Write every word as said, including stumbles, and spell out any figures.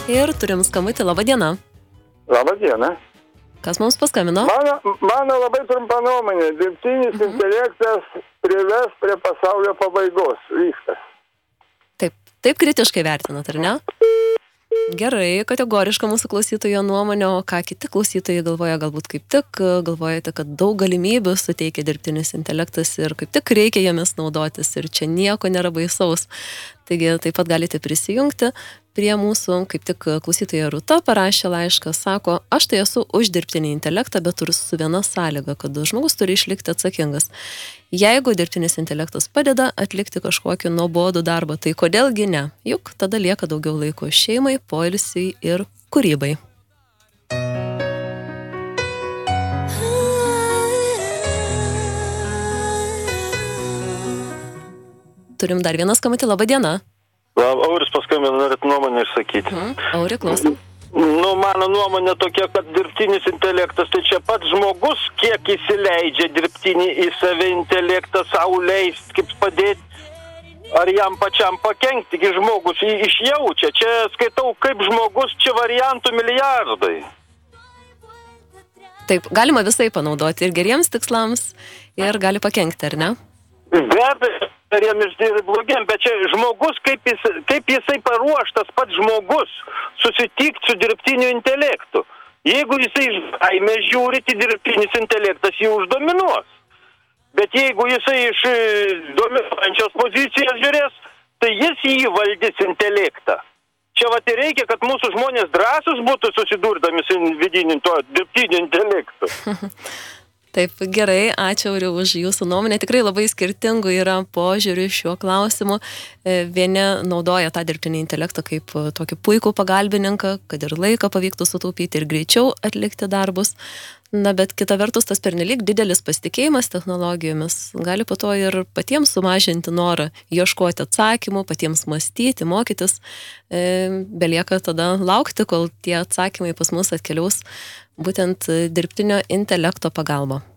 Ir turim skambutį. Labą dieną. Labą dieną. Kas mums paskambino? Mano, mano labai trumpa nuomonė. Dirbtinis mhm. intelektas prives prie pasaulio pabaigos. Viskas. Taip, taip kritiškai vertinat, ar ne? Gerai, kategoriška mūsų klausytojo nuomonė, o ką kiti klausytojai galvoja, galbūt kaip tik galvojate, kad daug galimybių suteikia dirbtinis intelektas ir kaip tik reikia jomis naudotis ir čia nieko nėra baisaus. Taigi taip pat galite prisijungti prie mūsų, kaip tik klausytoja Rūta parašė laišką, sako, aš tai esu už dirbtinį intelektą, bet turiu su viena sąlyga, kad žmogus turi išlikti atsakingas. Jeigu dirbtinis intelektas padeda atlikti kažkokį nuobodų darbą, tai kodėlgi ne? Juk tada lieka daugiau laiko šeimai, poilsiui ir kūrybai. Turim dar vieną skambutį. Labą dieną. Lab, Auris paskambino, norit nuomonę išsakyti. Mhm. Auri, klausom. Nu, mano nuomonė tokia, kad dirbtinis intelektas, tai čia pats žmogus, kiek įsileidžia dirbtinį į save intelektą, sau leist, kaip padėti, ar jam pačiam pakenkti, tik žmogus išjaučia. Čia skaitau, kaip žmogus, čia variantų milijardai. Taip, galima visai panaudoti ir geriems tikslams, ir gali pakenkti, ar ne? Be abejo, ir blogiam, bet čia žmogus, kaip, jis, kaip jisai paruoštas pats žmogus susitikti su dirbtiniu intelektu. Jeigu jisai iš baimės žiūri, tai dirbtinis intelektas jį uždominuos. Bet jeigu jisai iš dominuojančios pozicijos žiūrės, tai jis jį valdys intelektą. Čia vat ir reikia, kad mūsų žmonės drąsus būtų susidurdami su vidiniu to dirbtiniu intelektu. Taip, gerai, ačiū Auriu už jūsų nuomonę. Tikrai labai skirtingų yra požiūrių šiuo klausimu. Vieni naudoja tą dirbtinį intelektą kaip tokį puikų pagalbininką, kad ir laiką pavyktų sutaupyti ir greičiau atlikti darbus. Na, bet kita vertus, tas pernelyg didelis pasitikėjimas technologijomis gali po to ir patiems sumažinti norą ieškoti atsakymų, patiems mąstyti, mokytis. Belieka tada laukti, kol tie atsakymai pas mus atkeliaus būtent dirbtinio intelekto pagalba.